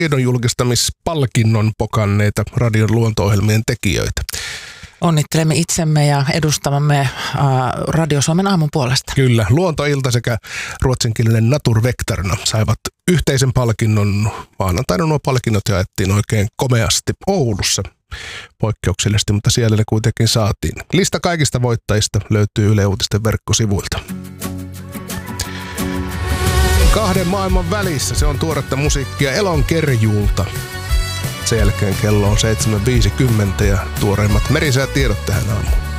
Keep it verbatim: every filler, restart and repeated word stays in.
tiedonjulkistamispalkinnon pokanneita radion luonto-ohjelmien tekijöitä. Onnittelemme itsemme ja edustamamme äh, Radio Suomen aamun puolesta. Kyllä, Luontoilta sekä ruotsinkielinen Naturvektarna saivat yhteisen palkinnon. Maanantaina nuo palkinnot jaettiin oikein komeasti Oulussa. Poikkeuksellisesti, mutta siellä ne kuitenkin saatiin. Lista kaikista voittajista löytyy Yle Uutisten verkkosivuilta. Kahden maailman välissä, se on tuoretta musiikkia Elon Kerjuulta. Sen jälkeen kello on seitsemän viisikymmentä ja tuoreimmat merisäätiedot tähän aamuun.